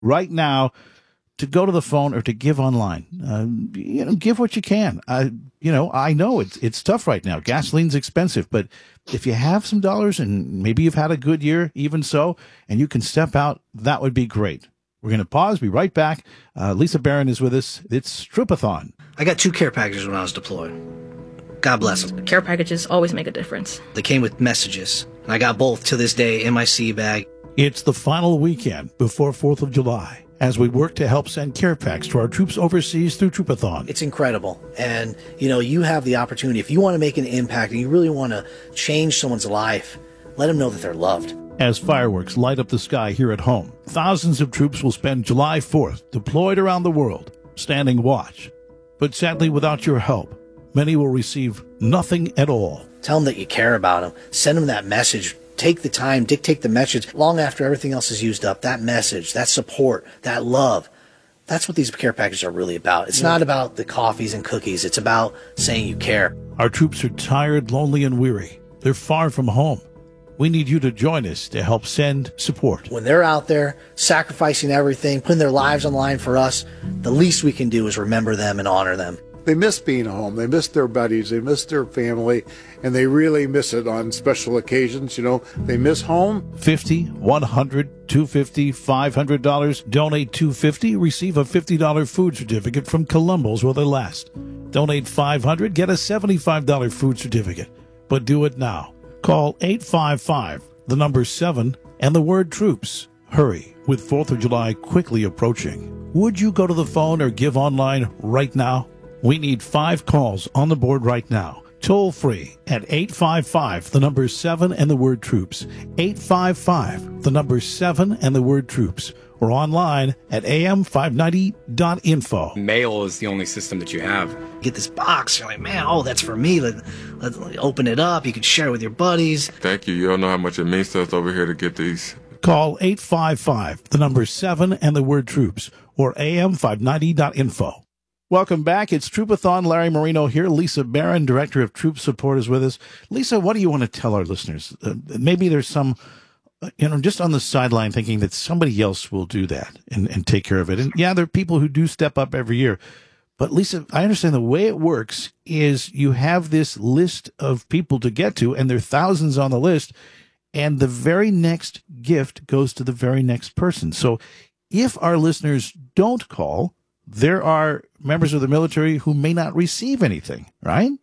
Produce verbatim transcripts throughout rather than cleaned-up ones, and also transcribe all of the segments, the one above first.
right now to go to the phone or to give online. Uh, you know, give what you can. I, you know, I know it's it's tough right now. Gasoline's expensive, but if you have some dollars and maybe you've had a good year, even so, and you can step out, that would be great. We're going to pause, be right back. Uh, Lisa Barron is with us. It's Troupathon. I got two care packages when I was deployed. God bless them. Care packages always make a difference. They came with messages, and I got both to this day in my sea bag. It's the final weekend before fourth of July as we work to help send care packs to our troops overseas through Troupathon. It's incredible. And, you know, you have the opportunity. If you want to make an impact and you really want to change someone's life, let them know that they're loved. As fireworks light up the sky here at home, thousands of troops will spend July fourth deployed around the world, standing watch. But sadly, without your help, many will receive nothing at all. Tell them that you care about them. Send them that message. Take the time, dictate the message long after everything else is used up. That message, that support, that love. That's what these care packages are really about. It's not about the coffees and cookies. It's about saying you care. Our troops are tired, lonely, and weary. They're far from home. We need you to join us to help send support. When they're out there sacrificing everything, putting their lives on the line for us, the least we can do is remember them and honor them. They miss being home. They miss their buddies. They miss their family, and they really miss it on special occasions. You know, they miss home. fifty, one hundred, two hundred fifty dollars, five hundred dollars. Donate two hundred fifty dollars, receive a fifty dollars food certificate from Columbus while they last. Donate five hundred dollars, get a seventy-five dollars food certificate. But do it now. Call eight five five, the number seven, and the word troops. Hurry, with fourth of July quickly approaching. Would you go to the phone or give online right now? We need five calls on the board right now. Toll free at eight five five, the number seven, and the word troops. eight five five, the number seven, and the word troops. Or online at A M five ninety dot info. Mail is the only system that you have. Get this box. You're like, man, oh, that's for me. Let, let, let open it up. You can share it with your buddies. Thank you. You don't know how much it means to us over here to get these. Call eight five five, the number seven, and the word troops. Or A M five ninety dot info. Welcome back. It's Troupathon. Larry Marino here. Lisa Barron, Director of Troop Support, is with us. Lisa, what do you want to tell our listeners? Uh, maybe there's some, uh, you know, just on the sideline thinking that somebody else will do that and, and take care of it. And yeah, there are people who do step up every year. But Lisa, I understand the way it works is you have this list of people to get to, and there are thousands on the list, and the very next gift goes to the very next person. So if our listeners don't call, there are members of the military who may not receive anything, right?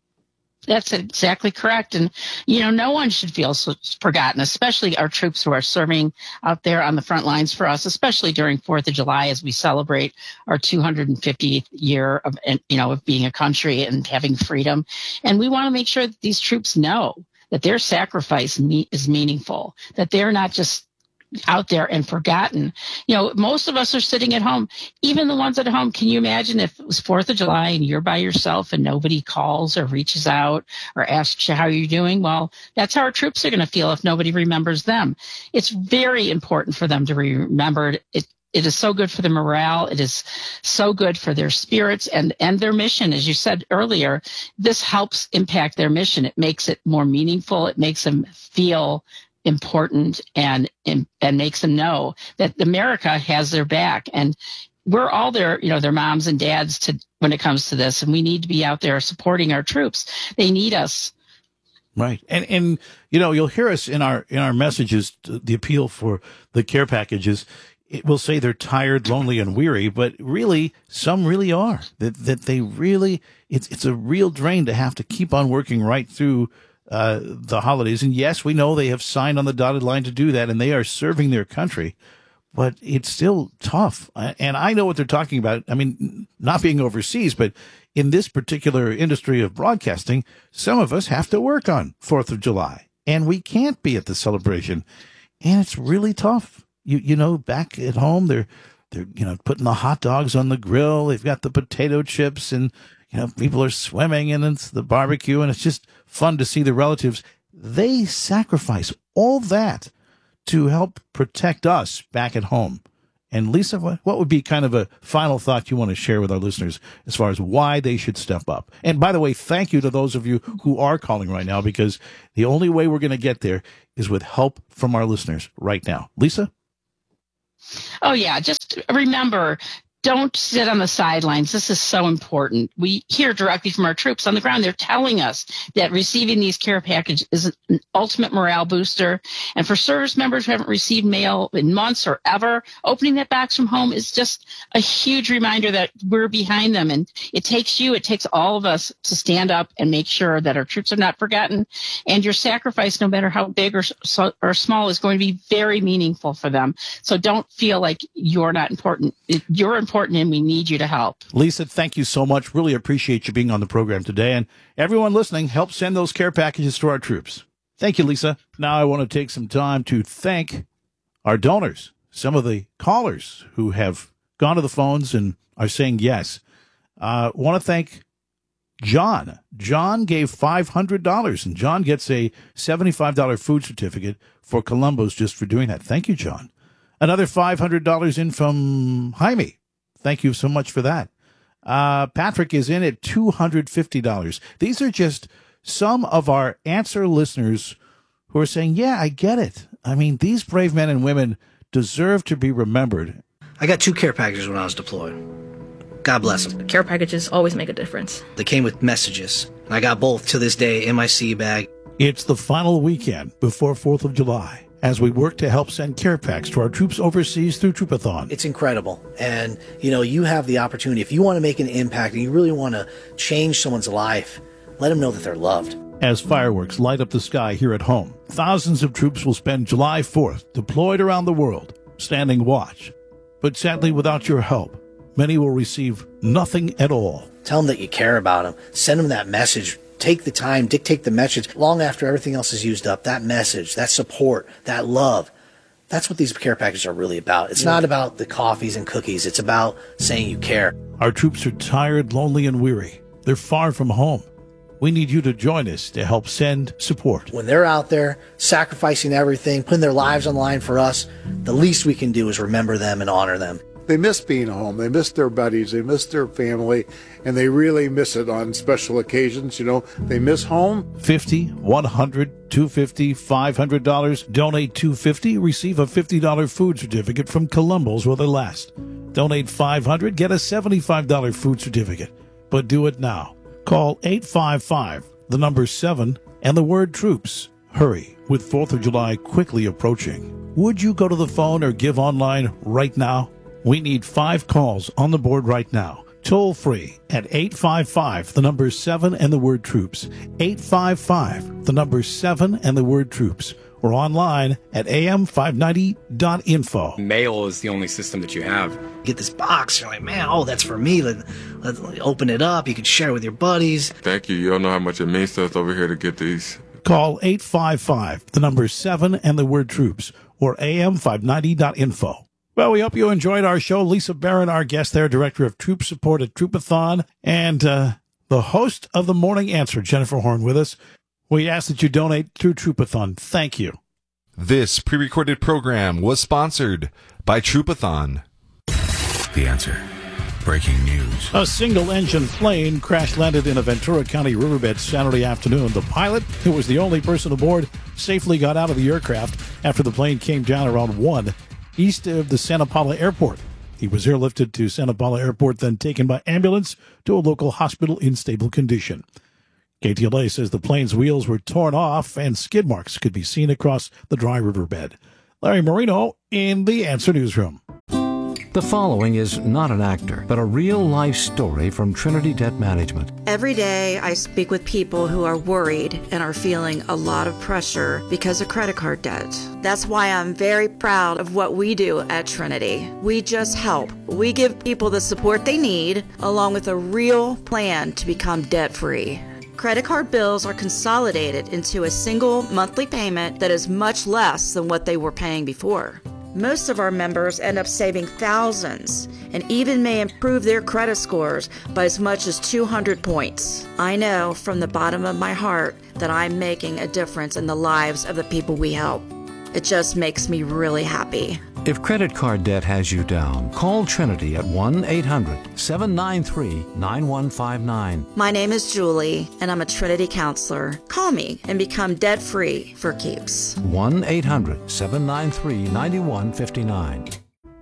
That's exactly correct. And, you know, no one should feel so forgotten, especially our troops who are serving out there on the front lines for us, especially during fourth of July as we celebrate our two hundred fiftieth year of, you know, of being a country and having freedom. And we want to make sure that these troops know that their sacrifice me- is meaningful, that they're not just out there and forgotten. You know, most of us are sitting at home, even the ones at home. Can you imagine if it was fourth of July and you're by yourself and nobody calls or reaches out or asks you how you're doing? Well, that's how our troops are going to feel if nobody remembers them. It's very important for them to be remembered. It, it is so good for the morale. It is so good for their spirits and, and their mission. As you said earlier, this helps impact their mission. It makes it more meaningful. It makes them feel important and, and and makes them know that America has their back, and we're all their, you know, their moms and dads to when it comes to this, and we need to be out there supporting our troops. They need us. Right. And, and, you know, you'll hear us in our, in our messages, the appeal for the care packages. It will say they're tired, lonely, and weary, but really, some really are. That, that they really, it's, it's a real drain to have to keep on working right through Uh, the holidays. And yes, we know they have signed on the dotted line to do that, and they are serving their country, but it's still tough. And I know what they're talking about. I mean, not being overseas, but in this particular industry of broadcasting, some of us have to work on fourth of July, and we can't be at the celebration. And it's really tough. You, you know, back at home, they're, they're, you know, putting the hot dogs on the grill. They've got the potato chips, and, you know, people are swimming, and it's the barbecue, and it's just fun to see the relatives. They sacrifice all that to help protect us back at home. And Lisa, what, what would be kind of a final thought you want to share with our listeners as far as why they should step up? And by the way, thank you to those of you who are calling right now, because the only way we're going to get there is with help from our listeners right now. Lisa? Oh, yeah. Just remember, don't sit on the sidelines. This is so important. We hear directly from our troops on the ground. They're telling us that receiving these care packages is an ultimate morale booster. And for service members who haven't received mail in months or ever, opening that box from home is just a huge reminder that we're behind them. And it takes you, it takes all of us to stand up and make sure that our troops are not forgotten. And your sacrifice, no matter how big or, or small, is going to be very meaningful for them. So don't feel like you're not important. You're important. important and we need you to help. Lisa, thank you so much. Really appreciate you being on the program today. And everyone listening, help send those care packages to our troops. Thank you, Lisa. Now I want to take some time to thank our donors, some of the callers who have gone to the phones and are saying yes. I uh, want to thank John. John gave five hundred dollars, and John gets a seventy-five dollars food certificate for Columbus just for doing that. Thank you, John. Another five hundred dollars in from Jaime. Thank you so much for that. Uh, Patrick is in at two hundred fifty dollars. These are just some of our answer listeners who are saying, yeah, I get it. I mean, these brave men and women deserve to be remembered. I got two care packages when I was deployed. God bless them. Care packages always make a difference. They came with messages. And I got both to this day in my sea bag. It's the final weekend before fourth of July. As we work to help send care packs to our troops overseas through Troopathon. It's incredible. And, you know, you have the opportunity. If you want to make an impact and you really want to change someone's life, let them know that they're loved. As fireworks light up the sky here at home, thousands of troops will spend July fourth deployed around the world, standing watch. But sadly, without your help, many will receive nothing at all. Tell them that you care about them. Send them that message. Take the time, dictate the message long after everything else is used up. That message, that support, that love. That's what these care packages are really about. It's yeah. not about the coffees and cookies. It's about saying you care. Our troops are tired, lonely, and weary. They're far from home. We need you to join us to help send support. When they're out there sacrificing everything, putting their lives on the line for us, the least we can do is remember them and honor them. They miss being home. They miss their buddies. They miss their family, and they really miss it on special occasions. You know, they miss home. fifty, one hundred, two hundred fifty dollars, five hundred dollars. Donate two hundred fifty dollars, receive a fifty dollars food certificate from Columbus while they last. Donate five hundred dollars, get a seventy-five dollars food certificate. But do it now. Call eight five five, the number seven, and the word troops. Hurry, with fourth of July quickly approaching. Would you go to the phone or give online right now? We need five calls on the board right now. Toll free at eight five five, the number seven and the word troops. eight five five, the number seven and the word troops. Or online at A M five ninety dot info. Mail is the only system that you have. Get this box, you're like, man, oh, that's for me. Let, let, let open it up. You can share it with your buddies. Thank you. You don't know how much it means to us over here to get these. Call eight five five, the number seven and the word troops. Or A M five ninety dot info. Well, we hope you enjoyed our show. Lisa Barron, our guest there, Director of Troop Support at Troopathon, and uh, the host of the Morning Answer, Jennifer Horn, with us. We ask that you donate through Troopathon. Thank you. This pre-recorded program was sponsored by Troopathon. The Answer. Breaking news. A single-engine plane crash-landed in a Ventura County riverbed Saturday afternoon. The pilot, who was the only person aboard, safely got out of the aircraft after the plane came down around one east of the Santa Paula Airport. He was airlifted to Santa Paula Airport, then taken by ambulance to a local hospital in stable condition. K T L A says the plane's wheels were torn off and skid marks could be seen across the dry riverbed. Larry Marino in the Answer Newsroom. The following is not an actor, but a real-life story from Trinity Debt Management. Every day I speak with people who are worried and are feeling a lot of pressure because of credit card debt. That's why I'm very proud of what we do at Trinity. We just help. We give people the support they need, along with a real plan to become debt-free. Credit card bills are consolidated into a single monthly payment that is much less than what they were paying before. Most of our members end up saving thousands and even may improve their credit scores by as much as two hundred points. I know from the bottom of my heart that I'm making a difference in the lives of the people we help. It just makes me really happy. If credit card debt has you down, call Trinity at one eight hundred, seven nine three, nine one five nine. My name is Julie, and I'm a Trinity counselor. Call me and become debt-free for keeps. one eight hundred, seven nine three, nine one five nine.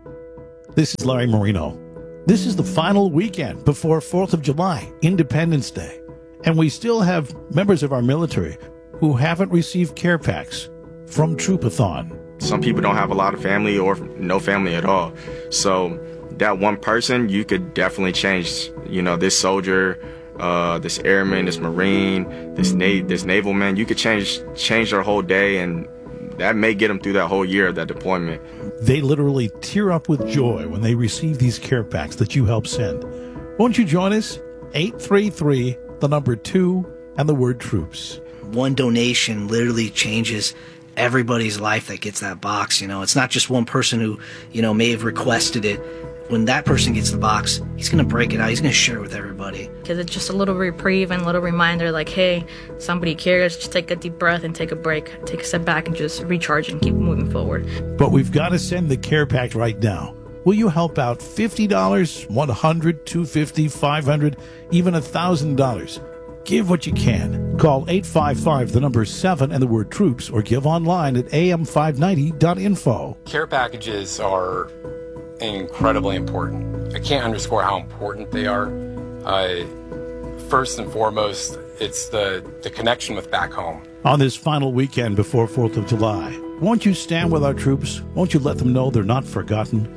This is Larry Marino. This is the final weekend before fourth of July, Independence Day. And we still have members of our military who haven't received care packs from Troopathon. Some people don't have a lot of family or no family at all. So that one person, you could definitely change, you know, this soldier, uh, this airman, this Marine, this na- this naval man. You could change change their whole day, and that may get them through that whole year of that deployment. They literally tear up with joy when they receive these care packs that you help send. Won't you join us? eight three three, the number two, and the word troops. One donation literally changes everybody's life that gets that box. You know, it's not just one person who, you know, may have requested it. When that person gets the box, he's going to break it out. He's going to share it with everybody. Because it's just a little reprieve and a little reminder like, hey, somebody cares. Just take a deep breath and take a break. Take a step back and just recharge and keep moving forward. But we've got to send the care pack right now. Will you help out fifty dollars, one hundred dollars, two hundred fifty dollars, five hundred dollars, even one thousand dollars? Give what you can. Call eight five five, the number seven, and the word troops, or give online at a m five ninety dot info. Care packages are incredibly important. I can't underscore how important they are. Uh, first and foremost, it's the, the connection with back home. On this final weekend before fourth of July, won't you stand with our troops? Won't you let them know they're not forgotten?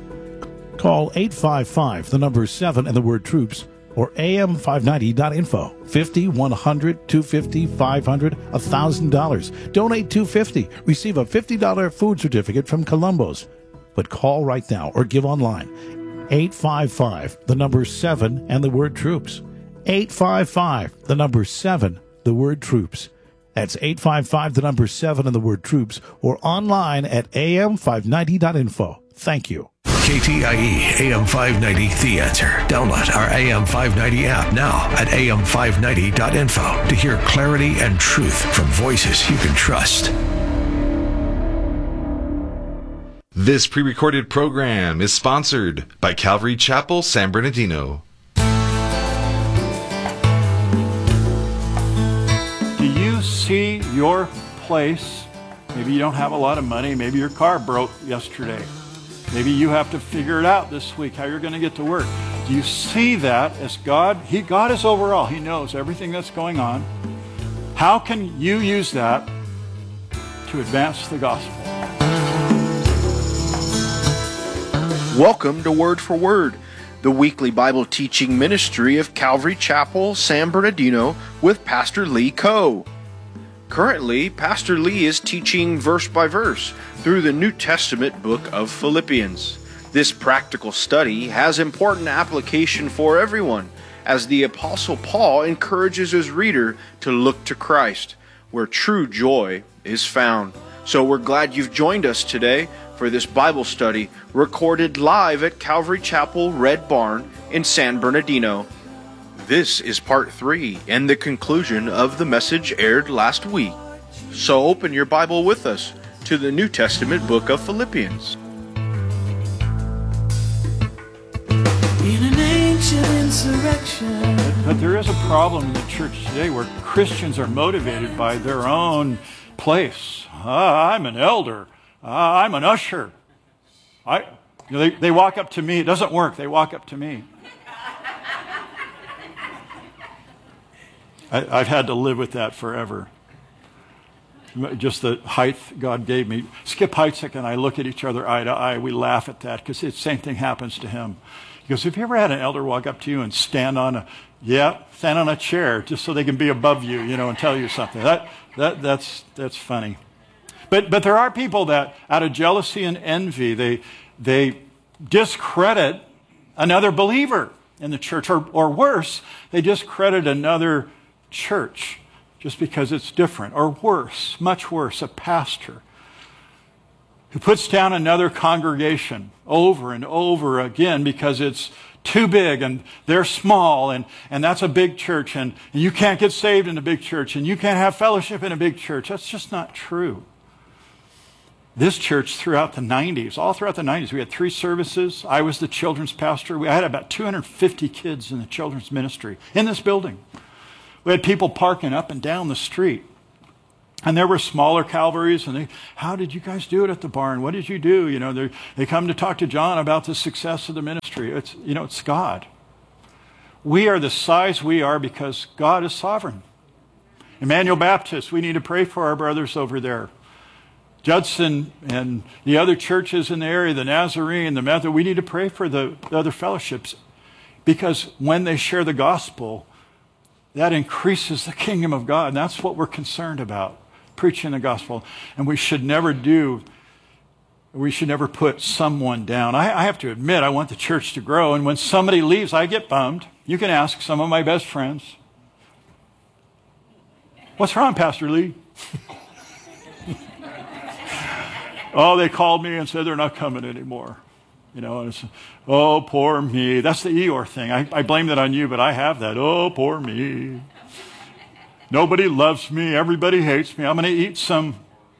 Call eight five five, the number seven, and the word troops, or a m five ninety dot info. fifty, one hundred, two hundred fifty, five hundred, one thousand dollars. Donate two hundred fifty dollars. Receive a fifty dollars food certificate from Columbo's. But call right now or give online. eight five five, the number seven, and the word troops. eight five five, the number seven, the word troops. That's eight five five, the number seven, and the word troops, or online at a m five ninety dot info. Thank you. K T I E A M five ninety The Answer. Download our A M five ninety app now at a m five ninety dot info to hear clarity and truth from voices you can trust. This pre-recorded program is sponsored by Calvary Chapel, San Bernardino. Do you see your place? Maybe you don't have a lot of money. Maybe your car broke yesterday. Maybe you have to figure it out this week, how you're going to get to work. Do you see that as God? He, God is overall. He knows everything that's going on. How can you use that to advance the gospel? Welcome to Word for Word, the weekly Bible teaching ministry of Calvary Chapel, San Bernardino, with Pastor Lee Coe. Currently, Pastor Lee is teaching verse by verse through the New Testament book of Philippians. This practical study has important application for everyone, as the Apostle Paul encourages his reader to look to Christ, where true joy is found. So we're glad you've joined us today for this Bible study recorded live at Calvary Chapel Red Barn in San Bernardino. This is part three and the conclusion of the message aired last week. So open your Bible with us to the New Testament book of Philippians. In an ancient insurrection. But, but there is a problem in the church today where Christians are motivated by their own place. Ah, I'm an elder. Ah, I'm an usher. I, you know, they, they walk up to me. It doesn't work. They walk up to me. I, I've had to live with that forever. Just the height God gave me. Skip Heitzig and I look at each other eye to eye. We laugh at that because the same thing happens to him. He goes, have you ever had an elder walk up to you and stand on a, yeah, stand on a chair just so they can be above you, you know, and tell you something? That, that, that's, that's funny. But, but there are people that, out of jealousy and envy, they, they discredit another believer in the church, or, or worse, they discredit another church just because it's different, or worse, much worse, a pastor who puts down another congregation over and over again because it's too big and they're small, and, and that's a big church, and, and you can't get saved in a big church, and you can't have fellowship in a big church. That's just not true. This church throughout the nineties, all throughout the nineties, we had three services. I was the children's pastor. We had about two hundred fifty kids in the children's ministry in this building. We had people parking up and down the street. And there were smaller Calvaries, and they, how did you guys do it at the barn? What did you do? You know, they come to talk to John about the success of the ministry. It's, you know, it's God. We are the size we are because God is sovereign. Emmanuel Baptist, we need to pray for our brothers over there. Judson and the other churches in the area, the Nazarene, the Methodist, we need to pray for the, the other fellowships because when they share the gospel, that increases the kingdom of God. And that's what we're concerned about. Preaching the gospel, and we should never do, we should never put someone down. I, I have to admit, I want the church to grow, and when somebody leaves, I get bummed. You can ask some of my best friends. What's wrong, Pastor Lee? Oh, they called me and said they're not coming anymore. You know, and it's, oh, poor me. That's the Eeyore thing. I, I blame that on you, but I have that. Oh, poor me. Nobody loves me. Everybody hates me. I'm going to eat some.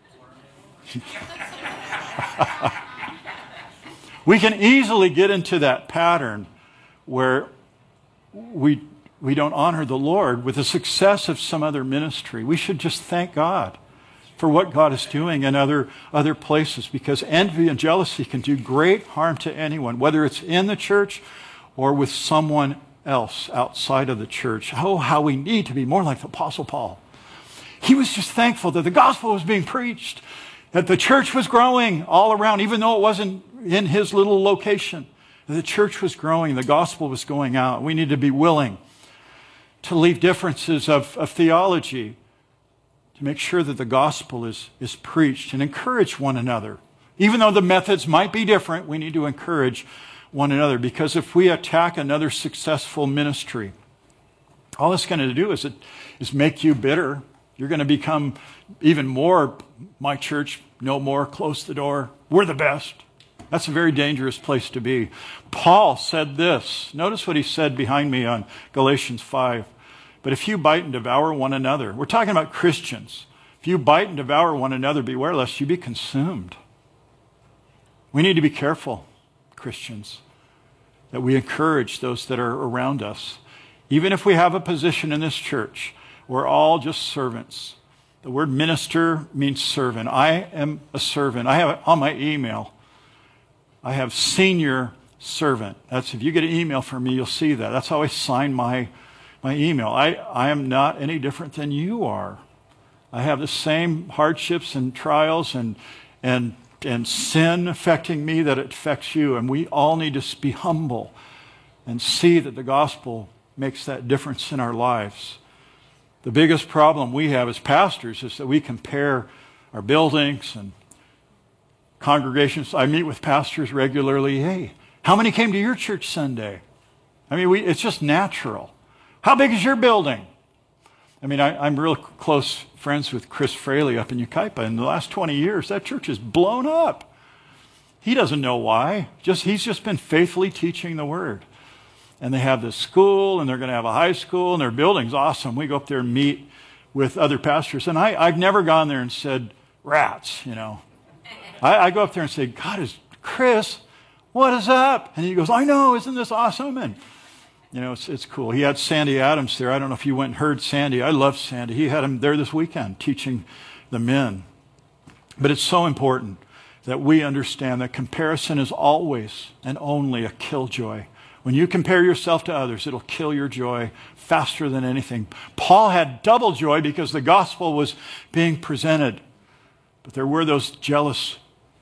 We can easily get into that pattern where we, we don't honor the Lord with the success of some other ministry. We should just thank God for what God is doing in other, other places, because envy and jealousy can do great harm to anyone, whether it's in the church or with someone else outside of the church. Oh, how we need to be more like the Apostle Paul. He was just thankful that the gospel was being preached, that the church was growing all around, even though it wasn't in his little location. The church was growing, the gospel was going out. We need to be willing to leave differences of, of theology to make sure that the gospel is, is preached and encourage one another. Even though the methods might be different, we need to encourage one another, because if we attack another successful ministry, all it's going to do is, it, is make you bitter. You're going to become even more, my church, no more, close the door, we're the best. That's a very dangerous place to be. Paul said this. Notice what he said behind me on Galatians five. But if you bite and devour one another, we're talking about Christians. If you bite and devour one another, beware lest you be consumed. We need to be careful, Christians, that we encourage those that are around us. Even if we have a position in this church, we're all just servants. The word minister means servant. I am a servant. I have it on my email. I have senior servant. That's, if you get an email from me, you'll see that. That's how I sign my, my email. I, I am not any different than you are. I have the same hardships and trials and, and and sin affecting me that it affects you. And we all need to be humble and see that the gospel makes that difference in our lives. The biggest problem we have as pastors is that we compare our buildings and congregations. I meet with pastors regularly. Hey, how many came to your church Sunday? I mean, we, it's just natural. How big is your building? I mean, I, I'm real close friends with Chris Fraley up in Yucaipa. In the last twenty years, that church has blown up. He doesn't know why. Just He's just been faithfully teaching the Word. And they have this school, and they're going to have a high school, and their building's awesome. We go up there and meet with other pastors. And I, I've never gone there and said, rats, you know. I, I go up there and say, God, is Chris, what is up? And he goes, I know, isn't this awesome? And you know, it's, it's cool. He had Sandy Adams there. I don't know if you went and heard Sandy. I love Sandy. He had him there this weekend teaching the men. But it's so important that we understand that comparison is always and only a killjoy. When you compare yourself to others, it'll kill your joy faster than anything. Paul had double joy because the gospel was being presented. But there were those jealous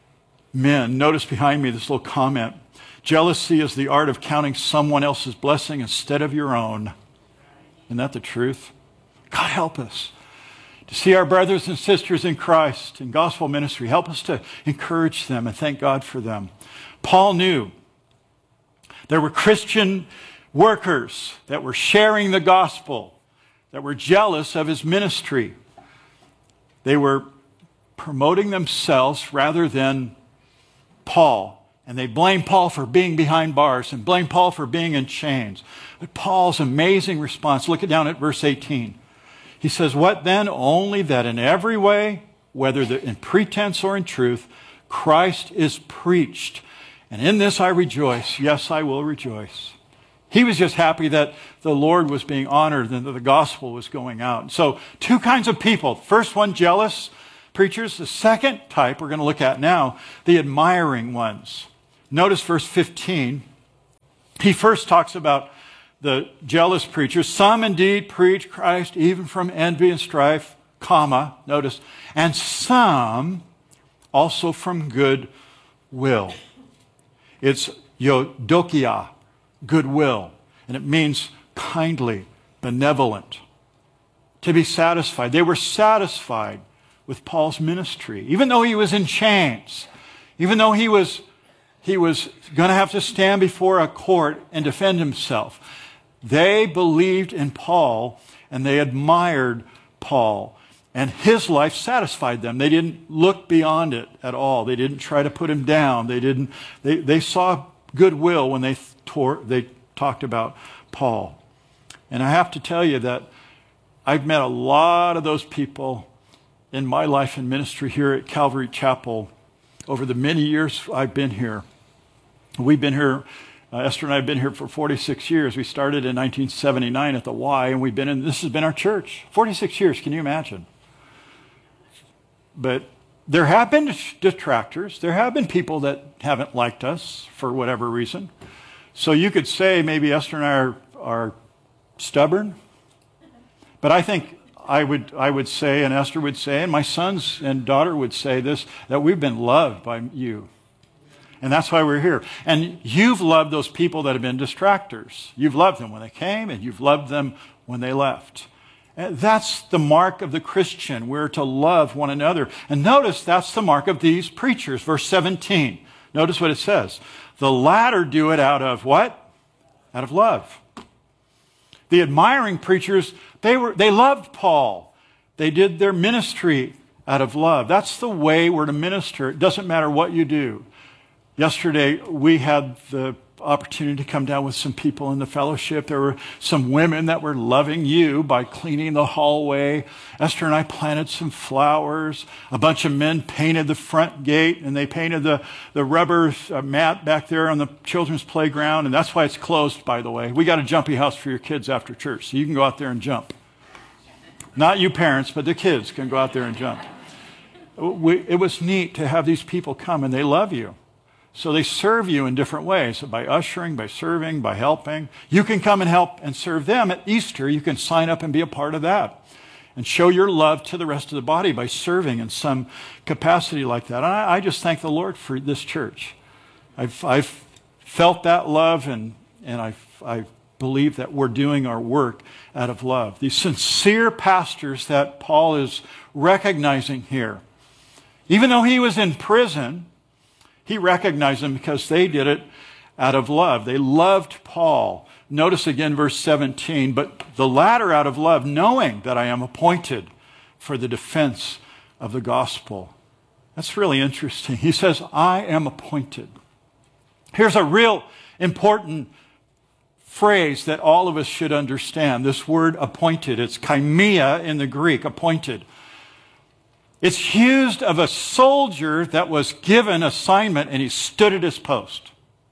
men. Notice behind me this little comment. Jealousy is the art of counting someone else's blessing instead of your own. Isn't that the truth? God help us to see our brothers and sisters in Christ in gospel ministry. Help us to encourage them and thank God for them. Paul knew there were Christian workers that were sharing the gospel, that were jealous of his ministry. They were promoting themselves rather than Paul. And they blame Paul for being behind bars and blame Paul for being in chains. But Paul's amazing response, look it down at verse eighteen. He says, what then? Only that in every way, whether in pretense or in truth, Christ is preached. And in this I rejoice. Yes, I will rejoice. He was just happy that the Lord was being honored and that the gospel was going out. So two kinds of people. First one, jealous preachers. The second type we're going to look at now, the admiring ones. Notice verse fifteen. He first talks about the jealous preachers. Some indeed preach Christ even from envy and strife, comma, notice, and some also from good will. It's eudokia, goodwill, and it means kindly, benevolent, to be satisfied. They were satisfied with Paul's ministry, even though he was in chains, even though he was he was going to have to stand before a court and defend himself. They believed in Paul and they admired Paul, and his life satisfied them. They didn't look beyond it at all. They didn't try to put him down. They didn't. They, they saw goodwill when they tore, they talked about Paul. And I have to tell you that I've met a lot of those people in my life and ministry here at Calvary Chapel over the many years I've been here. We've been here, uh, Esther and I have been here for forty-six years. We started in nineteen seventy-nine at the Y, and we've been in, this has been our church. forty-six years, can you imagine? But there have been detractors. There have been people that haven't liked us for whatever reason. So you could say maybe Esther and I are, are stubborn. But I think I would, I would say, and Esther would say, and my sons and daughter would say this, that we've been loved by you. And that's why we're here. And you've loved those people that have been distractors. You've loved them when they came, and you've loved them when they left. And that's the mark of the Christian. We're to love one another. And notice that's the mark of these preachers. Verse seventeen. Notice what it says. The latter do it out of what? Out of love. The admiring preachers, they were they loved Paul. They did their ministry out of love. That's the way we're to minister. It doesn't matter what you do. Yesterday, we had the opportunity to come down with some people in the fellowship. There were some women that were loving you by cleaning the hallway. Esther and I planted some flowers. A bunch of men painted the front gate, and they painted the, the rubber uh, mat back there on the children's playground, and that's why it's closed, by the way. We got a jumpy house for your kids after church, so you can go out there and jump. Not you parents, but the kids can go out there and jump. We, it was neat to have these people come, and they love you. So they serve you in different ways, by ushering, by serving, by helping. You can come and help and serve them at Easter. You can sign up and be a part of that and show your love to the rest of the body by serving in some capacity like that. And I, I just thank the Lord for this church. I've, I've felt that love, and, and I I believe that we're doing our work out of love. These sincere pastors that Paul is recognizing here, even though he was in prison, he recognized them because they did it out of love. They loved Paul. Notice again verse seventeen, but the latter out of love, knowing that I am appointed for the defense of the gospel. That's really interesting. He says, I am appointed. Here's a real important phrase that all of us should understand. This word appointed, it's kaimia in the Greek, appointed. It's used of a soldier that was given assignment and he stood at his post.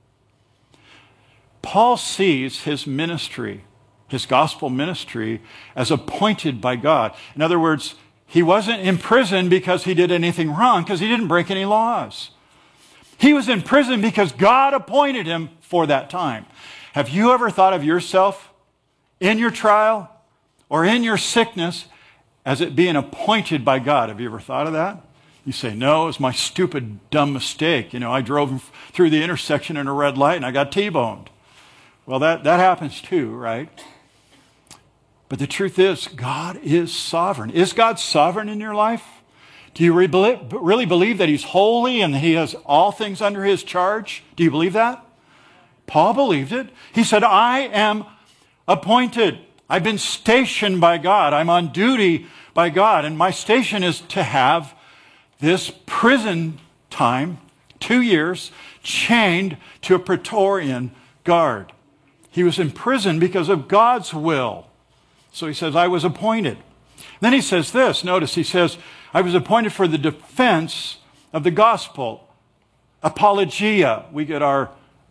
Paul sees his ministry, his gospel ministry, as appointed by God. In other words, he wasn't in prison because he did anything wrong, because he didn't break any laws. He was in prison because God appointed him for that time. Have you ever thought of yourself in your trial or in your sickness as it being appointed by God? Have you ever thought of that? You say, no, it was my stupid, dumb mistake. You know, I drove through the intersection in a red light and I got T-boned. Well, that, that happens too, right? But the truth is, God is sovereign. Is God sovereign in your life? Do you really believe that he's holy and he has all things under his charge? Do you believe that? Paul believed it. He said, I am appointed. I've been stationed by God. I'm on duty by God. And my station is to have this prison time, two years, chained to a Praetorian guard. He was in prison because of God's will. So he says, I was appointed. Then he says this. Notice he says, I was appointed for the defense of the gospel. Apologia. We get our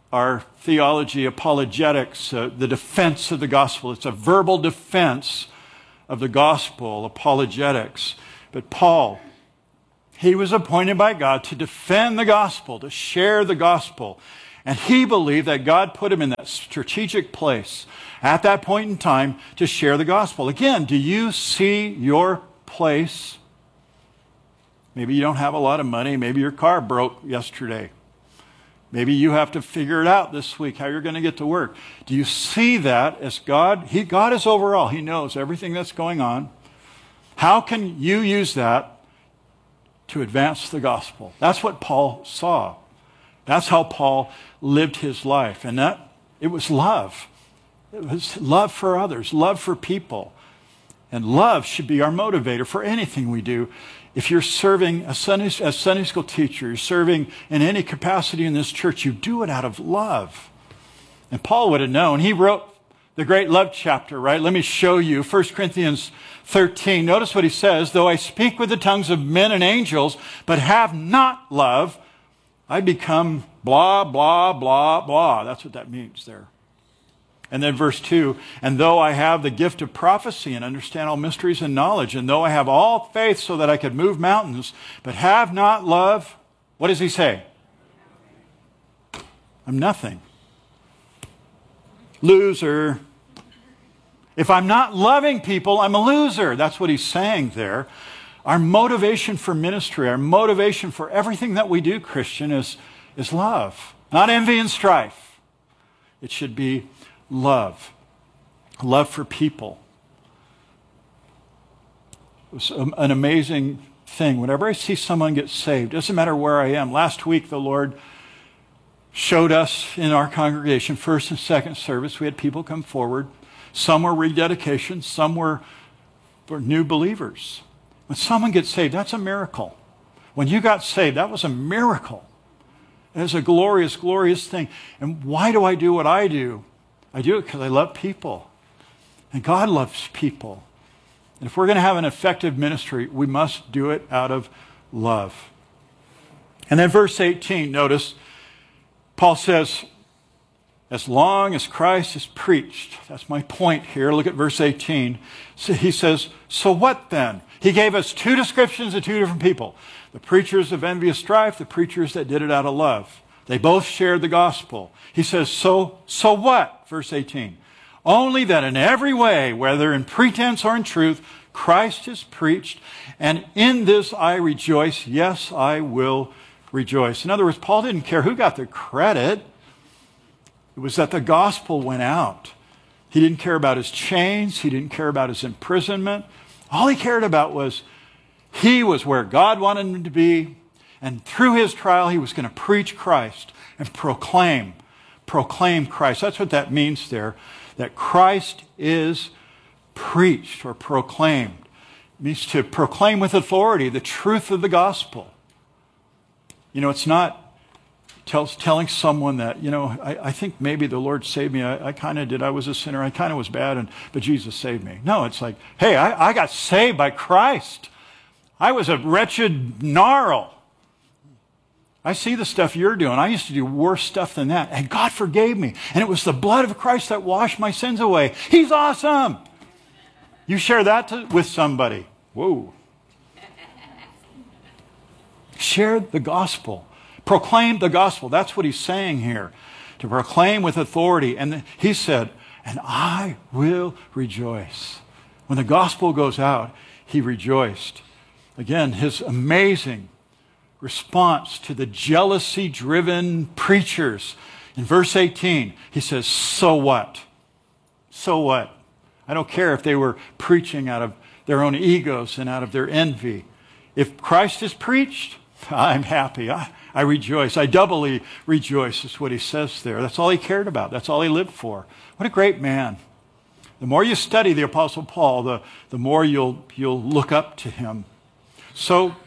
our theology, apologetics, uh, the defense of the gospel. It's a verbal defense of the gospel, apologetics. But Paul, he was appointed by God to defend the gospel, to share the gospel. And he believed that God put him in that strategic place at that point in time to share the gospel. Again, do you see your place? Maybe you don't have a lot of money. Maybe your car broke yesterday. Maybe you have to figure it out this week, how you're going to get to work. Do you see that as God? He, God is overall. He knows everything that's going on. How can you use that to advance the gospel? That's what Paul saw. That's how Paul lived his life. And that it was love. It was love for others, love for people. And love should be our motivator for anything we do. If you're serving a Sunday, a Sunday school teacher, you're serving in any capacity in this church, you do it out of love. And Paul would have known. He wrote the great love chapter, right? Let me show you. First Corinthians thirteen. Notice what he says. Though I speak with the tongues of men and angels, but have not love, I become blah, blah, blah, blah. That's what that means there. And then verse two, and though I have the gift of prophecy and understand all mysteries and knowledge, and though I have all faith so that I could move mountains, but have not love, what does he say? I'm nothing. Loser. If I'm not loving people, I'm a loser. That's what he's saying there. Our motivation for ministry, our motivation for everything that we do, Christian, is, is love. Not envy and strife. It should be love. Love for people. It was an amazing thing. Whenever I see someone get saved, doesn't matter where I am. Last week, the Lord showed us in our congregation, first and second service, we had people come forward. Some were rededications, some were for new believers. When someone gets saved, that's a miracle. When you got saved, that was a miracle. It was a glorious, glorious thing. And why do I do what I do? I do it because I love people. And God loves people. And if we're going to have an effective ministry, we must do it out of love. And then verse eighteen, notice, Paul says, as long as Christ is preached, that's my point here. Look at verse eighteen. So he says, so what then? He gave us two descriptions of two different people. The preachers of envious strife, the preachers that did it out of love. They both shared the gospel. He says, so, so what? Verse eighteen. Only that in every way, whether in pretense or in truth, Christ is preached, and in this I rejoice. Yes, I will rejoice. In other words, Paul didn't care who got the credit. It was that the gospel went out. He didn't care about his chains. He didn't care about his imprisonment. All he cared about was he was where God wanted him to be. And through his trial, he was going to preach Christ and proclaim, proclaim Christ. That's what that means there, that Christ is preached or proclaimed. It means to proclaim with authority the truth of the gospel. You know, it's not tells, telling someone that, you know, I, I think maybe the Lord saved me. I, I kind of did. I was a sinner. I kind of was bad, and but Jesus saved me. No, it's like, hey, I, I got saved by Christ. I was a wretched gnarl. I see the stuff you're doing. I used to do worse stuff than that. And God forgave me. And it was the blood of Christ that washed my sins away. He's awesome. You share that to, with somebody. Whoa. Share the gospel. Proclaim the gospel. That's what he's saying here. To proclaim with authority. And he said, and I will rejoice. When the gospel goes out, he rejoiced. Again, his amazing response to the jealousy-driven preachers. In verse eighteen, he says, so what? So what? I don't care if they were preaching out of their own egos and out of their envy. If Christ is preached, I'm happy. I, I rejoice. I doubly rejoice, is what he says there. That's all he cared about. That's all he lived for. What a great man. The more you study the Apostle Paul, the, the more you'll, you'll look up to him. So,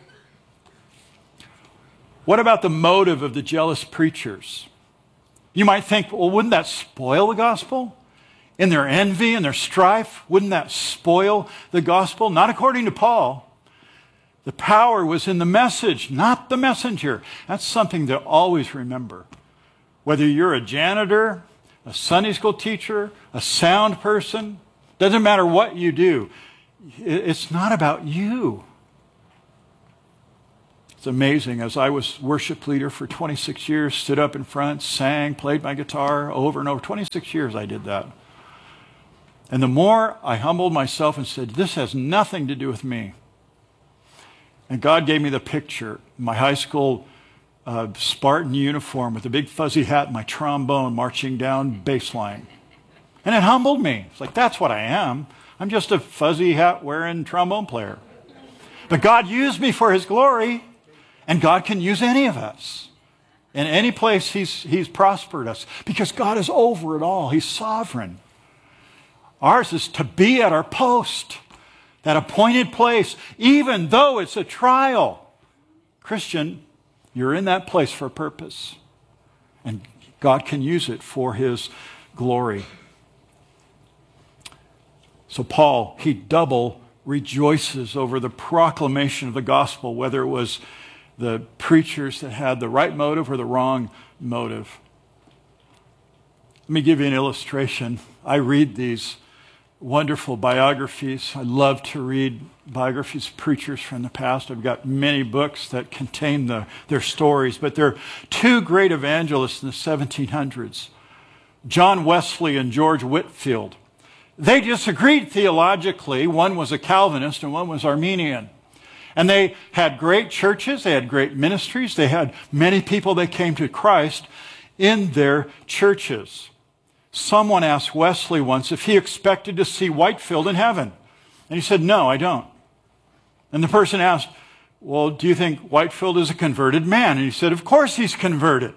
what about the motive of the jealous preachers? You might think, well, wouldn't that spoil the gospel? In their envy and their strife, wouldn't that spoil the gospel? Not according to Paul. The power was in the message, not the messenger. That's something to always remember. Whether you're a janitor, a Sunday school teacher, a sound person, doesn't matter what you do. It's not about you. It's amazing. As I was worship leader for twenty-six years, stood up in front, sang, played my guitar over and over. twenty-six years I did that. And the more I humbled myself and said, this has nothing to do with me. And God gave me the picture. My high school uh, Spartan uniform with a big fuzzy hat and my trombone marching down baseline. And it humbled me. It's like, that's what I am. I'm just a fuzzy hat wearing trombone player. But God used me for his glory. And God can use any of us. In any place he's, he's prospered us. Because God is over it all. He's sovereign. Ours is to be at our post. That appointed place. Even though it's a trial. Christian, you're in that place for a purpose. And God can use it for his glory. So Paul, he double rejoices over the proclamation of the gospel. Whether it was the preachers that had the right motive or the wrong motive. Let me give you an illustration. I read these wonderful biographies. I love to read biographies of preachers from the past. I've got many books that contain the, their stories, but there are two great evangelists in the seventeen hundreds, John Wesley and George Whitefield. They disagreed theologically. One was a Calvinist and one was Arminian. And they had great churches, they had great ministries, they had many people that came to Christ in their churches. Someone asked Wesley once if he expected to see Whitefield in heaven. And he said, no, I don't. And the person asked, well, do you think Whitefield is a converted man? And he said, of course he's converted.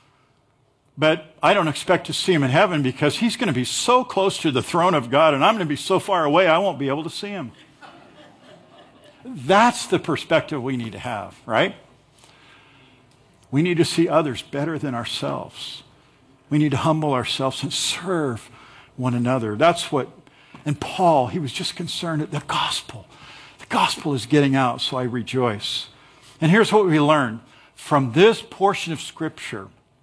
But I don't expect to see him in heaven because he's going to be so close to the throne of God and I'm going to be so far away I won't be able to see him. That's the perspective we need to have, right? We need to see others better than ourselves. We need to humble ourselves and serve one another. That's what, and Paul, he was just concerned at the gospel. The gospel is getting out, so I rejoice. And here's what we learn from this portion of Scripture,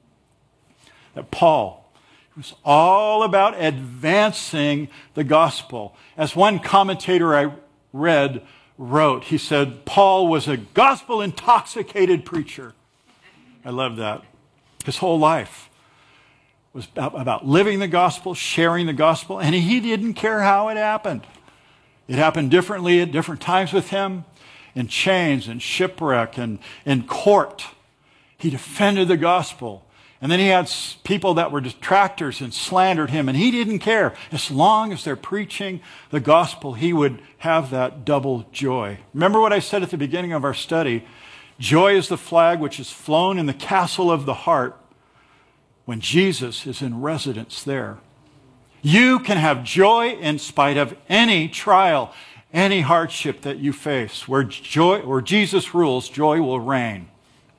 that Paul was all about advancing the gospel. As one commentator I read wrote, he said, Paul was a gospel-intoxicated preacher. I love that. His whole life was about living the gospel, sharing the gospel, and he didn't care how it happened. It happened differently at different times with him, in chains and shipwreck and in court. He defended the gospel. And then he had people that were detractors and slandered him, and he didn't care. As long as they're preaching the gospel, he would have that double joy. Remember what I said at the beginning of our study? Joy is the flag which is flown in the castle of the heart when Jesus is in residence there. You can have joy in spite of any trial, any hardship that you face. Where joy, where Jesus rules, joy will reign.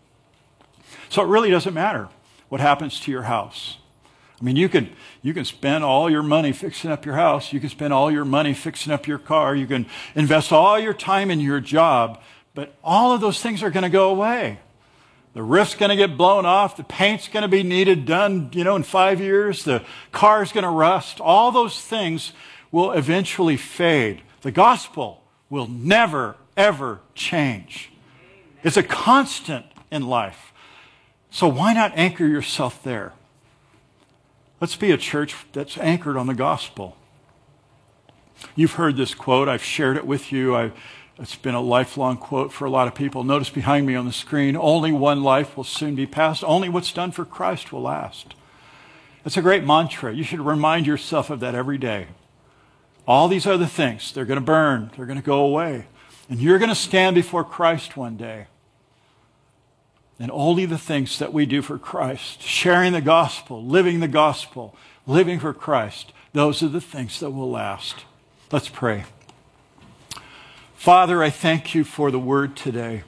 So it really doesn't matter what happens to your house. I mean, you can, you can spend all your money fixing up your house. You can spend all your money fixing up your car. You can invest all your time in your job. But all of those things are going to go away. The roof's going to get blown off. The paint's going to be needed, done, you know, in five years. The car's going to rust. All those things will eventually fade. The gospel will never, ever change. It's a constant in life. So why not anchor yourself there? Let's be a church that's anchored on the gospel. You've heard this quote. I've shared it with you. I, it's been a lifelong quote for a lot of people. Notice behind me on the screen, only one life will soon be passed. Only what's done for Christ will last. It's a great mantra. You should remind yourself of that every day. All these other things, they're going to burn. They're going to go away. And you're going to stand before Christ one day. And only the things that we do for Christ, sharing the gospel, living the gospel, living for Christ, those are the things that will last. Let's pray. Father, I thank you for the word today.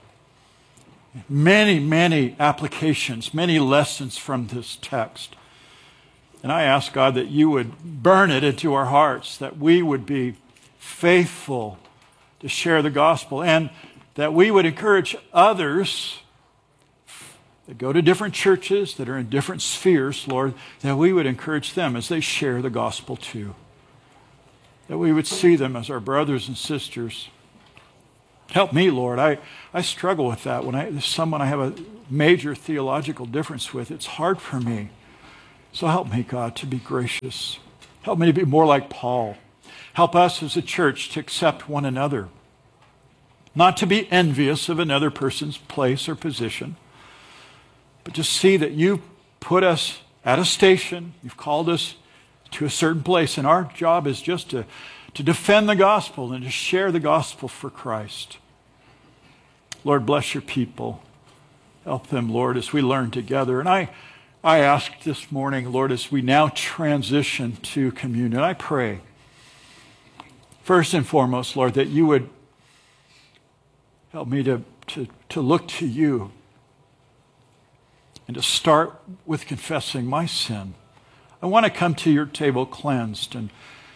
Many, many applications, many lessons from this text. And I ask, God, that you would burn it into our hearts, that we would be faithful to share the gospel, and that we would encourage others that go to different churches, that are in different spheres, Lord, that we would encourage them as they share the gospel too. That we would see them as our brothers and sisters. Help me, Lord. I, I struggle with that. When I, there's someone I have a major theological difference with, it's hard for me. So help me, God, to be gracious. Help me to be more like Paul. Help us as a church to accept one another. Not to be envious of another person's place or position, but to see that you put us at a station. You've called us to a certain place, and our job is just to, to defend the gospel and to share the gospel for Christ. Lord, bless your people. Help them, Lord, as we learn together. And I, I ask this morning, Lord, as we now transition to communion, I pray, first and foremost, Lord, that you would help me to, to, to look to you and to start with confessing my sin. I want to come to your table cleansed and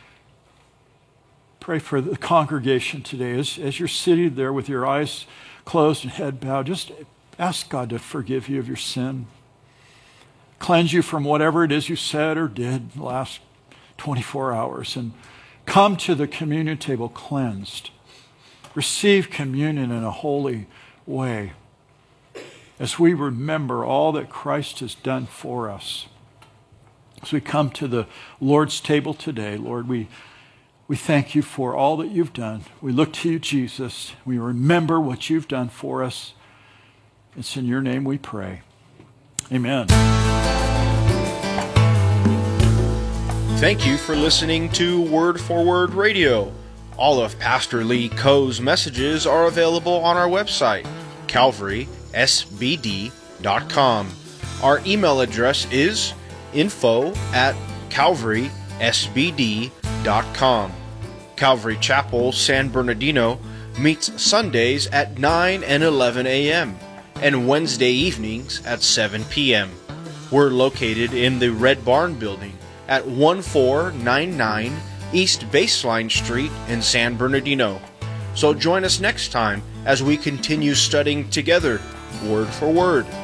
pray for the congregation today. As, as you're sitting there with your eyes closed and head bowed, just ask God to forgive you of your sin. Cleanse you from whatever it is you said or did in the last twenty-four hours. And come to the communion table cleansed. Receive communion in a holy way as we remember all that Christ has done for us. As we come to the Lord's table today, Lord, we, we thank you for all that you've done. We look to you, Jesus. We remember what you've done for us. It's in your name we pray. Amen. Thank you for listening to Word for Word Radio. All of Pastor Lee Coe's messages are available on our website, calvary s b d dot com. Our email address is info at calvary s b d dot com. Calvary Chapel San Bernardino meets Sundays at nine and eleven a.m. and Wednesday evenings at seven p.m. We're located in the Red Barn Building at one four nine nine East Baseline Street in San Bernardino. So join us next time as we continue studying together, word for word.